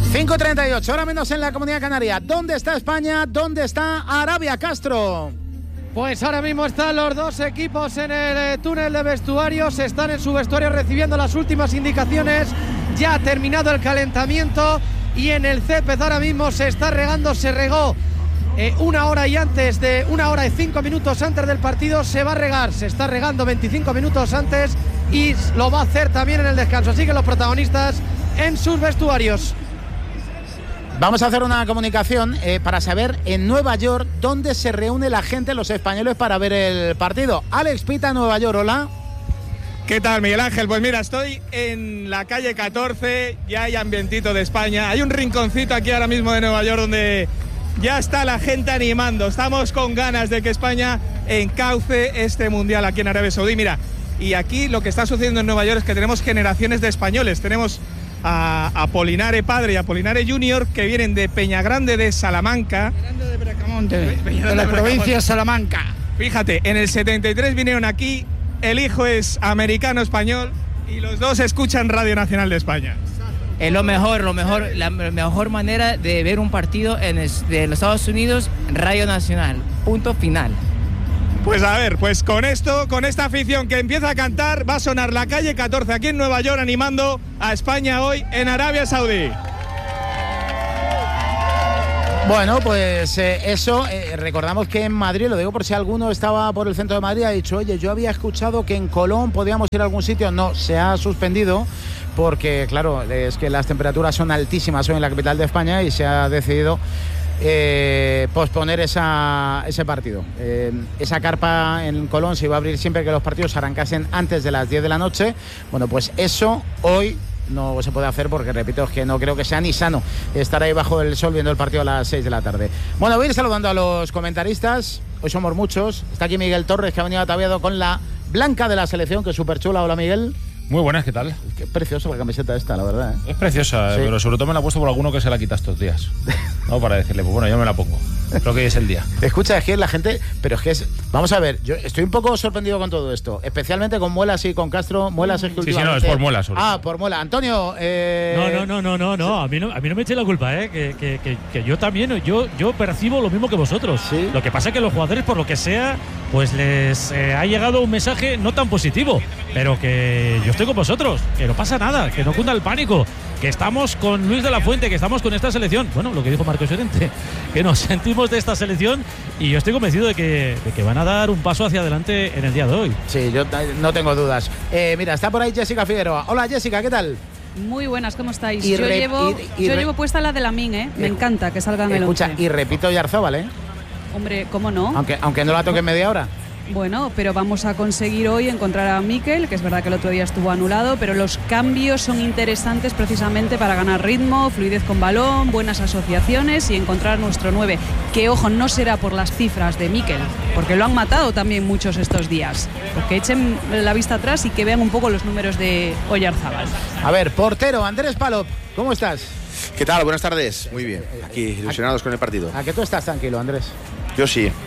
5:38, ahora menos en la Comunidad Canaria. ¿Dónde está España? ¿Dónde está Arabia, Castro? Pues ahora mismo están los dos equipos en el túnel de vestuarios, están en su vestuario recibiendo las últimas indicaciones. Ya ha terminado el calentamiento y en el césped ahora mismo se está regando, se regó 1 hora y 5 minutos antes del partido se va a regar, se está regando 25 minutos antes y lo va a hacer también en el descanso. Así que los protagonistas en sus vestuarios. Vamos a hacer una comunicación para saber en Nueva York dónde se reúne la gente, los españoles, para ver el partido. Alex Pita, Nueva York, hola. ¿Qué tal, Miguel Ángel? Pues mira, estoy en la calle 14, ya hay ambientito de España. Hay un rinconcito aquí ahora mismo de Nueva York donde ya está la gente animando. Estamos con ganas de que España encauce este mundial aquí en Arabia Saudí. Mira, y aquí lo que está sucediendo en Nueva York es que tenemos generaciones de españoles. Tenemos a Apolinare padre y Apolinare junior, que vienen de Peñagrande de Salamanca. De Bracamonte, de la provincia de Salamanca. Fíjate, en el 73 vinieron aquí, el hijo es americano-español y los dos escuchan Radio Nacional de España. Es la mejor manera de ver un partido de los Estados Unidos, Radio Nacional, punto final. Pues a ver, pues con esta afición que empieza a cantar, va a sonar la calle 14 aquí en Nueva York animando a España hoy en Arabia Saudí. Bueno, pues recordamos que en Madrid, lo digo por si alguno estaba por el centro de Madrid, ha dicho, oye, yo había escuchado que en Colón podíamos ir a algún sitio. No, se ha suspendido porque, claro, es que las temperaturas son altísimas hoy en la capital de España y se ha decidido posponer ese partido. Esa carpa en Colón se iba a abrir siempre que los partidos arrancasen antes de las 10 de la noche. Bueno, pues eso hoy no se puede hacer porque, repito, es que no creo que sea ni sano estar ahí bajo el sol viendo el partido a las 6 de la tarde. Bueno, voy a ir saludando a los comentaristas. Hoy somos muchos. Está aquí Miguel Torres, que ha venido ataviado con la blanca de la selección, que es súper chula. Hola, Miguel. Muy buenas, ¿qué tal? Qué preciosa la camiseta esta, la verdad, ¿eh? Es preciosa, sí. Pero sobre todo me la he puesto por alguno que se la quita estos días. No, para decirle, pues bueno, yo me la pongo. Creo que hoy es el día. Escucha, es que la gente... Pero es que es... Vamos a ver, yo estoy un poco sorprendido con todo esto. Especialmente con Muelas y con Castro. Muelas es que últimamente... Sí, no, es por Muelas. Por Muelas. Antonio... No. A mí no me eche la culpa, que yo también, yo percibo lo mismo que vosotros. ¿Sí? Lo que pasa es que los jugadores, por lo que sea, pues les ha llegado un mensaje no tan positivo. Pero que yo estoy con vosotros. Que no pasa nada, que no cunda el pánico, que estamos con Luis de la Fuente, que estamos con esta selección. Bueno, lo que dijo Marcos Llorente, que nos sentimos de esta selección y yo estoy convencido de que van a dar un paso hacia adelante en el día de hoy. Sí, yo no tengo dudas. Mira, está por ahí Jessica Figueroa. Hola, Jessica, ¿qué tal? Muy buenas, ¿cómo estáis? Yo llevo puesta la de Lamine, Me encanta que salgan el 11. Escucha, y repito Yarzábal, Hombre, ¿cómo no? Aunque no la toque en media hora. Bueno, pero vamos a conseguir hoy encontrar a Mikel, que es verdad que el otro día estuvo anulado, pero los cambios son interesantes precisamente para ganar ritmo, fluidez con balón, buenas asociaciones y encontrar nuestro 9, que ojo, no será por las cifras de Mikel, porque lo han matado también muchos estos días, porque echen la vista atrás y que vean un poco los números de Oyarzábal. A ver, portero, Andrés Palop, ¿cómo estás? ¿Qué tal? Buenas tardes. Muy bien, aquí ilusionados con el partido. ¿A que tú estás tranquilo, Andrés? Yo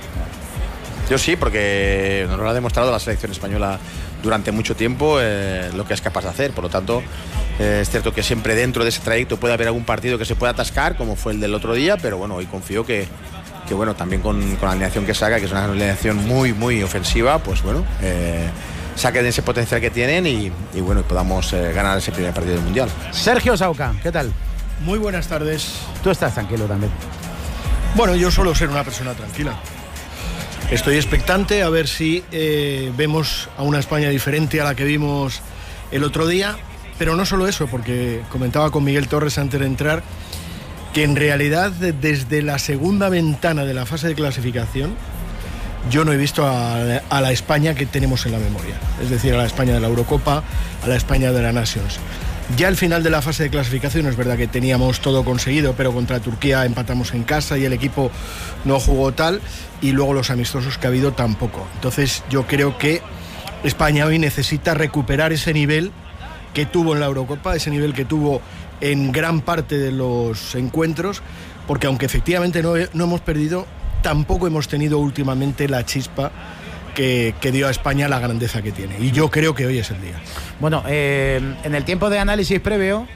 sí, porque nos lo ha demostrado la selección española durante mucho tiempo lo que es capaz de hacer. Por lo tanto, es cierto que siempre dentro de ese trayecto puede haber algún partido que se pueda atascar, como fue el del otro día, pero bueno, hoy confío que bueno, también con la alineación que saca, que es una alineación muy, muy ofensiva, pues bueno, saquen ese potencial que tienen y bueno, podamos ganar ese primer partido del Mundial. Sergio Sauca, ¿qué tal? Muy buenas tardes. Tú estás tranquilo también. Bueno, yo suelo ser una persona tranquila. Estoy expectante a ver si vemos a una España diferente a la que vimos el otro día, pero no solo eso, porque comentaba con Miguel Torres antes de entrar que en realidad desde la segunda ventana de la fase de clasificación yo no he visto a la España que tenemos en la memoria, es decir, a la España de la Eurocopa, a la España de la Nations. Ya al final de la fase de clasificación es verdad que teníamos todo conseguido, pero contra Turquía empatamos en casa y el equipo no jugó tal, y luego los amistosos que ha habido tampoco. Entonces yo creo que España hoy necesita recuperar ese nivel que tuvo en la Eurocopa, ese nivel que tuvo en gran parte de los encuentros, porque aunque efectivamente no hemos perdido, tampoco hemos tenido últimamente la chispa que dio a España la grandeza que tiene, y yo creo que hoy es el día. Bueno, en el tiempo de análisis previo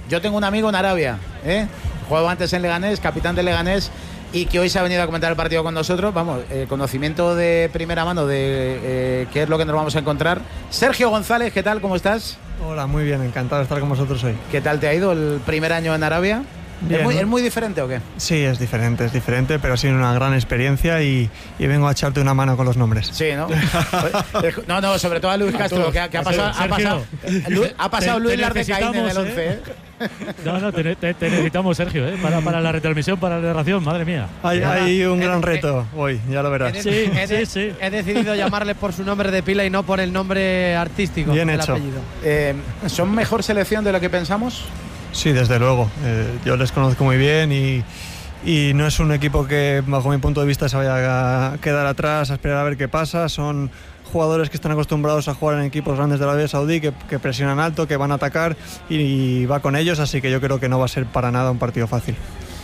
Yo tengo un amigo en Arabia, jugaba antes en Leganés, capitán de Leganés, y que hoy se ha venido a comentar el partido con nosotros. Vamos, conocimiento de primera mano de qué es lo que nos vamos a encontrar. Sergio González, ¿qué tal? ¿Cómo estás? Hola, muy bien, encantado de estar con vosotros hoy. ¿Qué tal te ha ido el primer año en Arabia? ¿Es muy diferente o qué? Sí, es diferente, pero ha sido una gran experiencia y vengo a echarte una mano con los nombres. Sí, ¿no? No, sobre todo a Luis Castro, que ha pasado Luis la recaída en el 11. No, te necesitamos, Sergio, para la retransmisión, para la narración, madre mía. Hay un gran reto hoy, ya lo verás. Sí. He decidido llamarle por su nombre de pila y no por el nombre artístico. Bien hecho. ¿Son mejor selección de lo que pensamos? Sí, desde luego. Yo les conozco muy bien y no es un equipo que, bajo mi punto de vista, se vaya a quedar atrás a esperar a ver qué pasa. Son jugadores que están acostumbrados a jugar en equipos grandes de Arabia Saudí, que presionan alto, que van a atacar y va con ellos, así que yo creo que no va a ser para nada un partido fácil.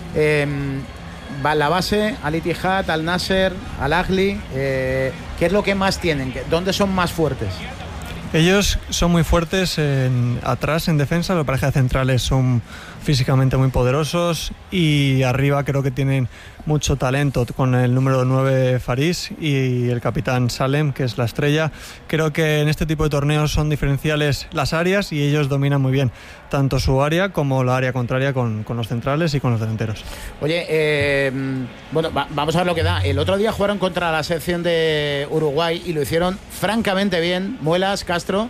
La base, Al Ittihad, Al Nasser, Al Ahly, ¿qué es lo que más tienen? ¿Dónde son más fuertes? Ellos son muy fuertes atrás en defensa, la pareja de centrales son físicamente muy poderosos y arriba creo que tienen mucho talento con el número 9 Faris y el capitán Salem, que es la estrella. Creo que en este tipo de torneos son diferenciales las áreas y ellos dominan muy bien tanto su área como la área contraria con los centrales y con los delanteros. Oye, vamos a ver lo que da. El otro día jugaron contra la selección de Uruguay y lo hicieron francamente bien. Muelas, Castro.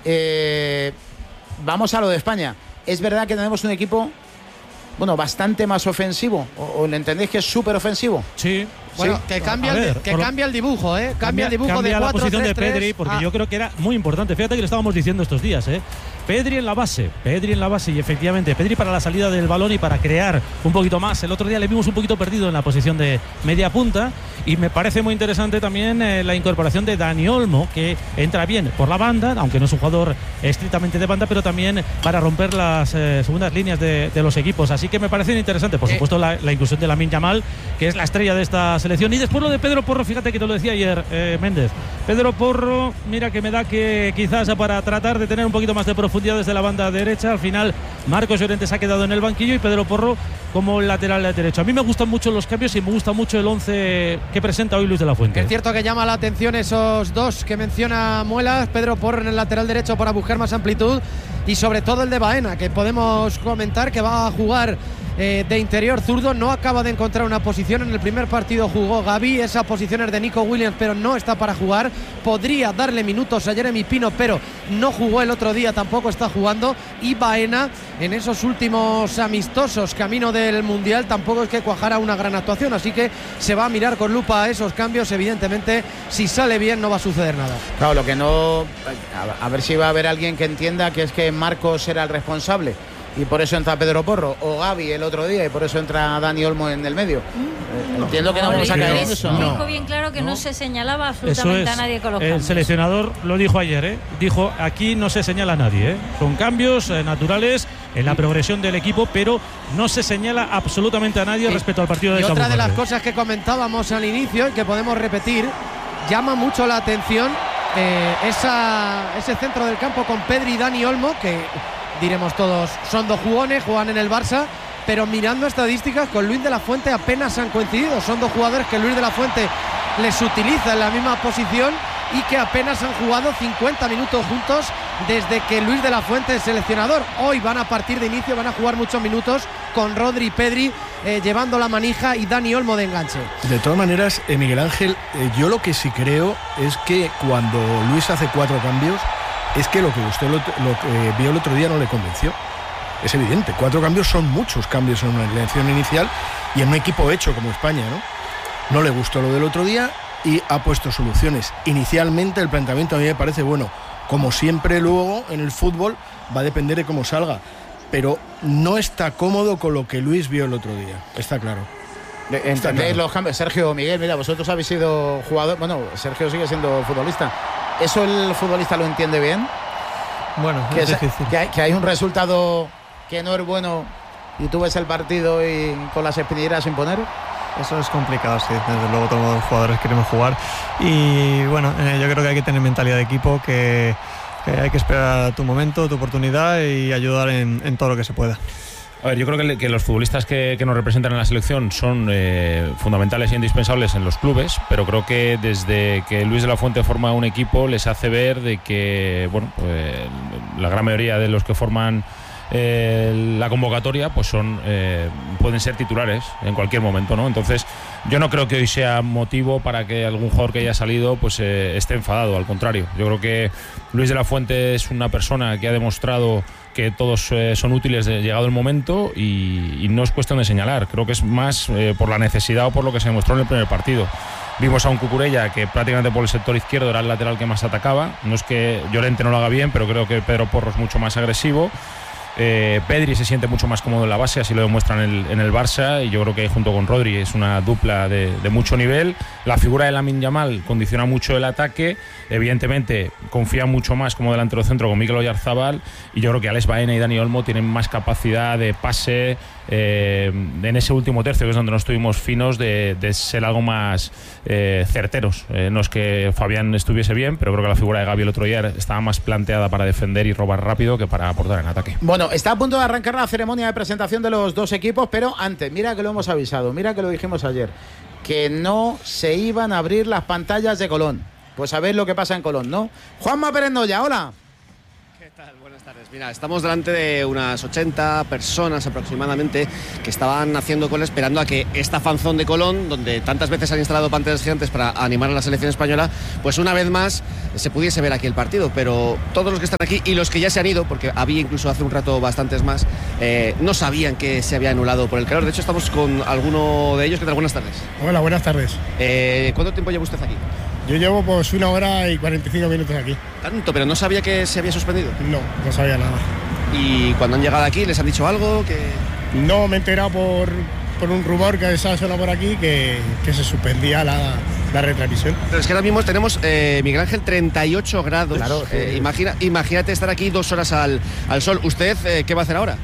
Vamos a lo de España. Es verdad que tenemos un equipo bastante más ofensivo. ¿O le entendéis que es súper ofensivo? Sí. Bueno, que cambia el dibujo, Cambia el dibujo de 4-3-3. La posición de Pedri, porque yo creo que era muy importante. Fíjate que lo estábamos diciendo estos días, Pedri en la base y efectivamente Pedri para la salida del balón y para crear un poquito más. El otro día le vimos un poquito perdido en la posición de media punta y me parece muy interesante también la incorporación de Dani Olmo, que entra bien por la banda, aunque no es un jugador estrictamente de banda, pero también para romper las segundas líneas de los equipos. Así que me parece interesante, por supuesto, la inclusión de Lamine Yamal, que es la estrella de esta selección. Y después lo de Pedro Porro, fíjate que te lo decía ayer, Méndez. Pedro Porro, mira que me da que quizás para tratar de tener un poquito más de profundidad desde la banda derecha, al final Marcos Llorente se ha quedado en el banquillo y Pedro Porro como lateral derecho. A mí me gustan mucho los cambios y me gusta mucho el 11 que presenta hoy Luis de la Fuente. Es cierto que llama la atención esos dos que menciona Muelas, Pedro Porro en el lateral derecho para buscar más amplitud y sobre todo el de Baena, que podemos comentar que va a jugar de interior zurdo. No acaba de encontrar una posición. En el primer partido jugó Gavi, esa posición es de Nico Williams, pero no está para jugar. Podría darle minutos a Jeremy Pino, pero no jugó el otro día, tampoco está jugando. Y Baena, en esos últimos amistosos camino del Mundial, tampoco es que cuajara una gran actuación, así que se va a mirar con lupa a esos cambios. Evidentemente, si sale bien no va a suceder nada. Claro, lo que no... A ver si va a haber alguien que entienda que es que Marcos era el responsable y por eso entra Pedro Porro, o Gavi el otro día y por eso entra Dani Olmo en el medio. Entiendo que no vamos a caer en eso. Dijo bien claro que no se señalaba absolutamente a nadie con los cambios. El seleccionador lo dijo ayer, dijo aquí no se señala a nadie, son cambios naturales en la progresión del equipo, pero no se señala absolutamente a nadie respecto al partido de Cabo Verde. Y otra de las cosas que comentábamos al inicio y que podemos repetir, llama mucho la atención ese centro del campo con Pedri y Dani Olmo, que diremos todos, son dos jugones, juegan en el Barça, pero mirando estadísticas con Luis de la Fuente apenas han coincidido. Son dos jugadores que Luis de la Fuente les utiliza en la misma posición y que apenas han jugado 50 minutos juntos desde que Luis de la Fuente es seleccionador. Hoy van a partir de inicio, van a jugar muchos minutos con Rodri y Pedri llevando la manija y Dani Olmo de enganche. De todas maneras, Miguel Ángel, yo lo que sí creo es que cuando Luis hace 4 cambios, es que lo que usted lo vio el otro día no le convenció. Es evidente, 4 cambios son muchos cambios en una elección inicial y en un equipo hecho como España, ¿no? No le gustó lo del otro día y ha puesto soluciones. Inicialmente el planteamiento a mí me parece bueno. Como siempre luego en el fútbol va a depender de cómo salga, pero no está cómodo con lo que Luis vio el otro día, está claro. ¿Entendéis los cambios? Sergio, Miguel, mira, vosotros habéis sido jugador, bueno, Sergio sigue siendo futbolista. ¿Eso el futbolista lo entiende bien? Bueno, es difícil. Que hay un resultado que no es bueno y tú ves el partido y con las espinilleras sin poner. Eso es complicado, sí. Desde luego todos los jugadores queremos jugar y bueno, yo creo que hay que tener mentalidad de equipo, que que hay que esperar tu momento, tu oportunidad y ayudar en todo lo que se pueda. A ver, yo creo que los futbolistas que nos representan en la selección son fundamentales e indispensables en los clubes, pero creo que desde que Luis de la Fuente forma un equipo les hace ver de que la gran mayoría de los que forman la convocatoria pues pueden ser titulares en cualquier momento, ¿no? Entonces yo no creo que hoy sea motivo para que algún jugador que haya salido pues esté enfadado, al contrario. Yo creo que Luis de la Fuente es una persona que ha demostrado que todos son útiles llegado el momento y no es cuestión de señalar. Creo que es más por la necesidad o por lo que se demostró en el primer partido. Vimos a un Cucurella que prácticamente por el sector izquierdo era el lateral que más atacaba. No es que Llorente no lo haga bien, pero creo que Pedro Porro es mucho más agresivo. Pedri se siente mucho más cómodo en la base, así lo demuestran en el Barça, y yo creo que junto con Rodri es una dupla de mucho nivel. La figura de Lamine Yamal condiciona mucho el ataque, evidentemente confía mucho más como delantero centro con Mikel Oyarzabal, y yo creo que Alex Baena y Dani Olmo tienen más capacidad de pase en ese último tercio, que es donde no estuvimos finos, de ser algo más certeros. No es que Fabián estuviese bien, pero creo que la figura de Gavi el otro día estaba más planteada para defender y robar rápido que para aportar en ataque. Bueno, está a punto de arrancar la ceremonia de presentación de los dos equipos, pero antes, mira que lo hemos avisado, mira que lo dijimos ayer, que no se iban a abrir las pantallas de Colón. Pues a ver lo que pasa en Colón, ¿no? Juanma Pérez Noya, hola. ¿Qué tal? Buenas tardes. Mira, estamos delante de unas 80 personas aproximadamente que estaban haciendo cola esperando a que esta fanzón de Colón, donde tantas veces han instalado pantallas gigantes para animar a la selección española, pues una vez más se pudiese ver aquí el partido. Pero todos los que están aquí y los que ya se han ido, porque había incluso hace un rato bastantes más, no sabían que se había anulado por el calor. De hecho, estamos con alguno de ellos. ¿Qué tal? Buenas tardes. Hola, buenas tardes. ¿Cuánto tiempo lleva usted aquí? Yo llevo pues 1 hora y 45 minutos aquí. ¿Tanto? ¿Pero no sabía que se había suspendido? No sabía nada. ¿Y cuando han llegado aquí les han dicho algo? No, me he enterado por un rumor que se ha sonado por aquí que se suspendía la retransmisión. Pero es que ahora mismo tenemos, Miguel Ángel, 38 grados. Claro. Imagínate estar aquí 2 horas al sol. ¿Usted qué va a hacer ahora?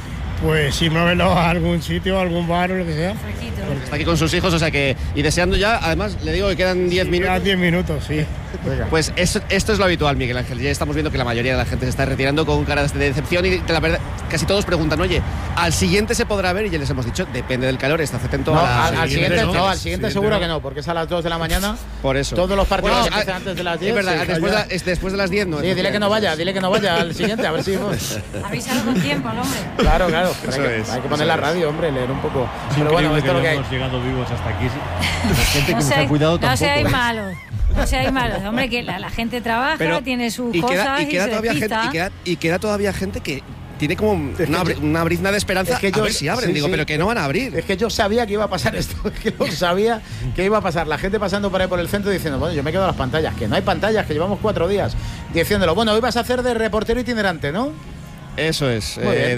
Pues irme a verlo a algún sitio, a algún bar o lo que sea. Está aquí con sus hijos, o sea que... Y deseando ya, además, le digo que quedan 10 minutos. Quedan 10 minutos, sí. Pues esto es lo habitual, Miguel Ángel. Ya estamos viendo que la mayoría de la gente se está retirando con caras de decepción y la verdad, casi todos preguntan, oye, ¿al siguiente se podrá ver? Y ya les hemos dicho, depende del calor, estás atento al siguiente seguro que no, porque es a las 2 de la mañana. Por eso. Todos los partidos empiezan antes de las 10. Es verdad, después de las 10 no. Sí, dile que no vaya al siguiente, a ver si... Avísalo con tiempo al hombre. Claro. Hay que poner la Eso radio, hombre, leer un poco. Pero bueno, esto es lo que hemos llegado vivos hasta aquí. La gente que nos ha cuidado tampoco. No seáis malos. No seáis malos, hombre, que la gente trabaja, pero, tiene sus cosas y queda todavía gente, y queda todavía gente que tiene como una brizna de esperanza. A ver si abren, pero que no van a abrir. Es que yo sabía que iba a pasar esto, sabía que iba a pasar. La gente pasando por ahí por el centro diciendo, bueno, yo me quedo a las pantallas, que no hay pantallas, que llevamos 4 días diciéndolo. Bueno, hoy vas a hacer de reportero itinerante, ¿no? Eso es,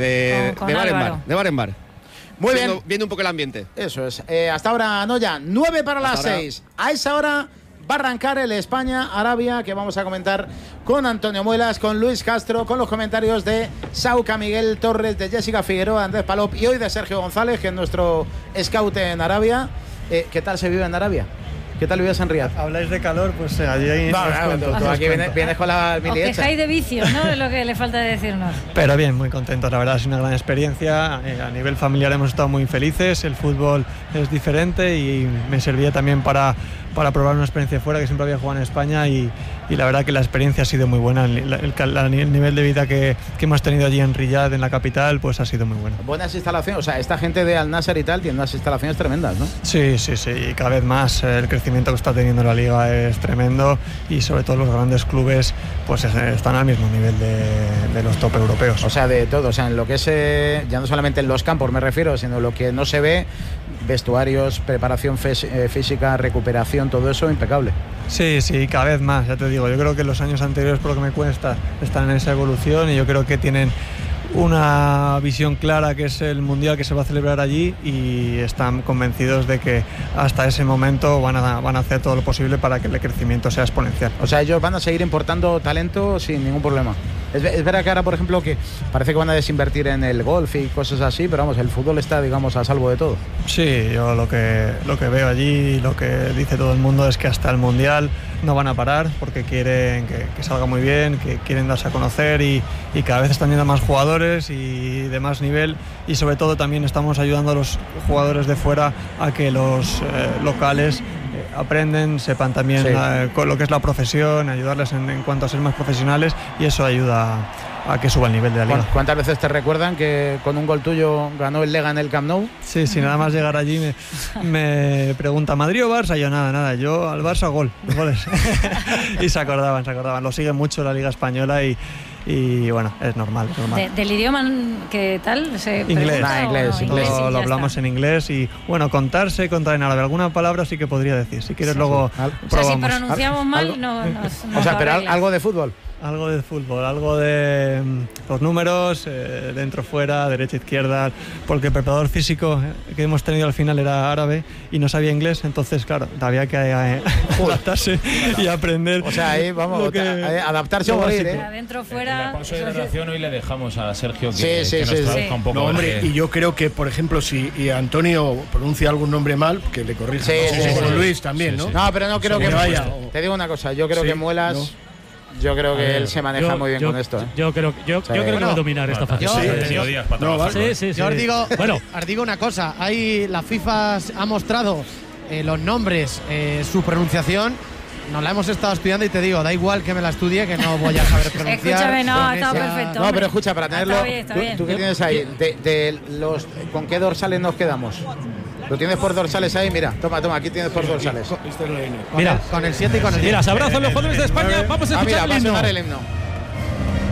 de bar en bar. Muy bien. Viendo un poco el ambiente. Eso es. Hasta ahora, Noya, 9 para las 6. A esa hora va a arrancar el España-Arabia, que vamos a comentar con Antonio Muelas, con Luis Castro, con los comentarios de Sauca Miguel Torres, de Jessica Figueroa, Andrés Palop y hoy de Sergio González, que es nuestro scout en Arabia. ¿Qué tal se vive en Arabia? ¿Qué tal vives en Riyadh? Habláis de calor, pues allí hay... Tú aquí vienes con la mili hecha. Os quejáis de vicios, ¿no? Es lo que le falta decirnos. Pero bien, muy contentos, la verdad, es una gran experiencia. A nivel familiar hemos estado muy felices, el fútbol es diferente y me servía también para probar una experiencia fuera, que siempre había jugado en España y la verdad que la experiencia ha sido muy buena. El nivel de vida que hemos tenido allí en Riyadh, en la capital, pues ha sido muy bueno. Buenas instalaciones, o sea, esta gente de Al Nassr y tal tiene unas instalaciones tremendas, ¿no? Sí, y cada vez más el crecimiento que está teniendo la liga es tremendo y sobre todo los grandes clubes pues están al mismo nivel de los top europeos. O sea, de todo, o sea, en lo que es, ya no solamente en los campos me refiero, sino lo que no se ve, vestuarios, preparación física, recuperación, todo eso impecable. Sí, cada vez más, ya te digo, yo creo que los años anteriores, por lo que me cuesta, están en esa evolución y yo creo que tienen una visión clara, que es el Mundial que se va a celebrar allí, y están convencidos de que hasta ese momento van a hacer todo lo posible para que el crecimiento sea exponencial. O sea, ellos van a seguir importando talento sin ningún problema. Es verdad que ahora, por ejemplo, que parece que van a desinvertir en el golf y cosas así, pero vamos, el fútbol está, digamos, a salvo de todo. Sí, yo lo que veo allí, lo que dice todo el mundo es que hasta el Mundial no van a parar porque quieren que salga muy bien, que quieren darse a conocer y cada vez están yendo más jugadores y de más nivel, y sobre todo también estamos ayudando a los jugadores de fuera a que los locales aprenden, sepan también con lo que es la profesión, ayudarles en cuanto a ser más profesionales, y eso ayuda a que suba el nivel de la liga. Bueno, ¿cuántas veces te recuerdan que con un gol tuyo ganó el Lega en el Camp Nou? Sí, nada más llegar allí me pregunta ¿Madrid o Barça? Y yo nada, yo al Barça goles. Y se acordaban, lo siguen mucho la Liga Española y bueno, es normal. ¿Del idioma qué tal? Inglés. Lo hablamos en inglés y bueno, contar en árabe. Alguna palabra sí que podría decir. Si quieres luego probamos. O sea, si pronunciamos mal, no. O sea, pero algo de fútbol. Algo de fútbol, algo de los números, dentro, fuera, derecha, izquierda, porque el preparador físico que hemos tenido al final era árabe y no sabía inglés, entonces claro, había que adaptarse y aprender. O sea, ahí vamos, adaptarse o morir, Adentro, fuera. En la pausa de narración hoy le dejamos a Sergio que nos traduzca un poco. No, hombre, y yo creo que, por ejemplo, si Antonio pronuncia algún nombre mal, que le corrija. Con Luis también, ¿no? No, pero no creo que vaya. Te digo una cosa, yo creo que Muelas... No. Yo creo que él se maneja muy bien con esto. Yo creo que va a dominar esta fase. Yo os digo una cosa. Ahí la FIFA ha mostrado los nombres, su pronunciación. Nos la hemos estado estudiando y te digo, da igual que me la estudie, que no voy a saber pronunciar. Escúchame, no, ha estado perfecto. No, pero escucha, para tenerlo. Está bien. ¿Tú qué tienes ahí? ¿Con qué dorsales nos quedamos? ¿Lo tienes por dorsales ahí? Mira, toma, aquí tienes por dorsales. Mira, con el 7 y con el 10. Mira, se abrazan los jugadores de España. Vamos a escuchar el himno.